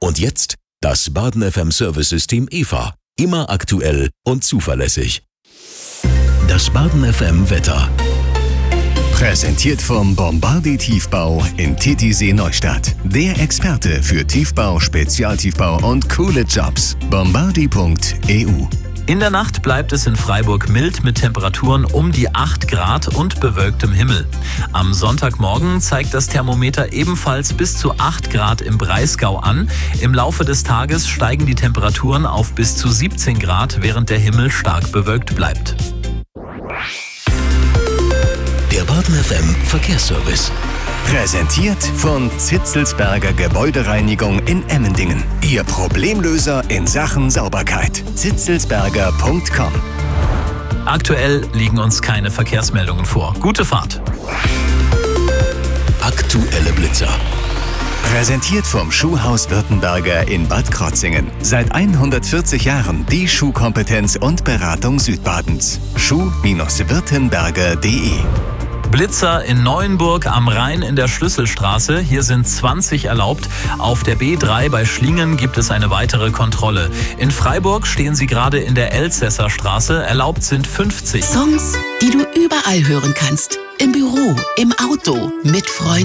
Und jetzt das Baden FM Service-System EVA. Immer aktuell und zuverlässig. Das Baden FM Wetter. Präsentiert vom Bombardier Tiefbau in Titisee Neustadt. Der Experte für Tiefbau, Spezialtiefbau und coole Jobs. Bombardier.eu. In der Nacht bleibt es in Freiburg mild mit Temperaturen um die 8 Grad und bewölktem Himmel. Am Sonntagmorgen zeigt das Thermometer ebenfalls bis zu 8 Grad im Breisgau an. Im Laufe des Tages steigen die Temperaturen auf bis zu 17 Grad, während der Himmel stark bewölkt bleibt. Der Baden FM Verkehrsservice. Präsentiert von Zitzelsberger Gebäudereinigung in Emmendingen. Ihr Problemlöser in Sachen Sauberkeit. zitzelsberger.com. Aktuell liegen uns keine Verkehrsmeldungen vor. Gute Fahrt. Aktuelle Blitzer. Präsentiert vom Schuhhaus Württemberger in Bad Krotzingen. Seit 140 Jahren die Schuhkompetenz und Beratung Südbadens. schuh-württemberger.de. Blitzer in Neuenburg am Rhein in der Schlüsselstraße. Hier sind 20 erlaubt. Auf der B3 bei Schlingen gibt es eine weitere Kontrolle. In Freiburg stehen sie gerade in der Elsässer Straße. Erlaubt sind 50. Songs, die du überall hören kannst. Im Büro, im Auto, mit Freunden.